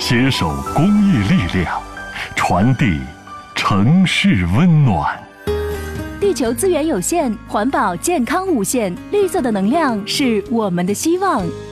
携手公益力量，传递城市温暖。 地球资源有限，环保健康无限，绿色的能量是我们的希望。